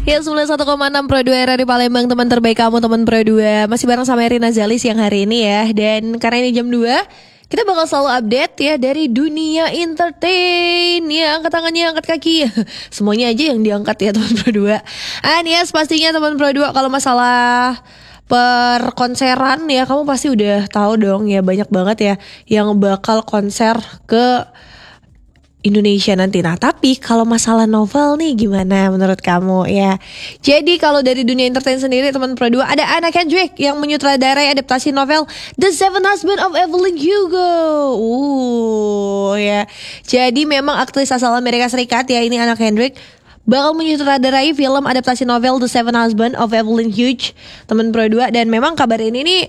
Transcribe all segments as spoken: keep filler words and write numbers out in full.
Ya sembilan puluh satu koma enam Pro dua R R I Palembang, teman terbaik kamu, teman Pro dua. Masih bareng sama Erina Zali siang hari ini ya. Dan karena ini jam dua, kita bakal selalu update ya dari dunia entertain. Ya, angkat tangannya, angkat kaki. Semuanya aja yang diangkat ya teman Pro dua. And yes, pastinya teman Pro dua kalau masalah perkonseran ya, kamu pasti udah tahu dong ya, banyak banget ya yang bakal konser ke Indonesia nanti. Nah, tapi kalau masalah novel nih gimana menurut kamu ya? Jadi kalau dari dunia entertain sendiri teman Pro dua, ada Anna Kendrick yang menyutradarai adaptasi novel The Seven Husbands of Evelyn Hugo. Uh ya. Jadi memang aktris asal Amerika Serikat ya ini Anna Kendrick bakal menyutradarai film adaptasi novel The Seven Husbands of Evelyn Hugo, teman Pro dua. Dan memang kabar ini nih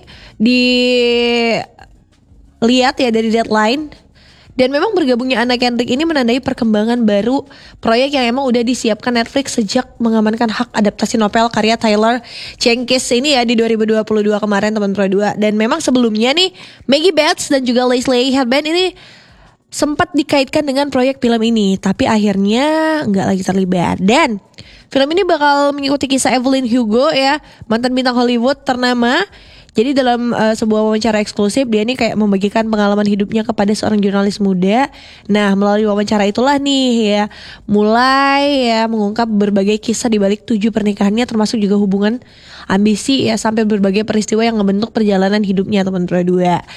dilihat ya dari Deadline. Dan memang bergabungnya Anna Kendrick ini menandai perkembangan baru proyek yang emang udah disiapkan Netflix sejak mengamankan hak adaptasi novel karya Taylor Jenkins ini ya di dua ribu dua puluh dua kemarin teman Pro dua. Dan memang sebelumnya nih Maggie Bates dan juga Leslie Hardband ini sempat dikaitkan dengan proyek film ini, tapi akhirnya nggak lagi terlibat. Dan film ini bakal mengikuti kisah Evelyn Hugo ya, mantan bintang Hollywood ternama. Jadi dalam uh, sebuah wawancara eksklusif, dia ini kayak membagikan pengalaman hidupnya kepada seorang jurnalis muda. Nah, melalui wawancara itulah nih ya, mulai ya mengungkap berbagai kisah di balik tujuh pernikahannya, termasuk juga hubungan, ambisi ya, sampai berbagai peristiwa yang ngebentuk perjalanan hidupnya teman Pro dua.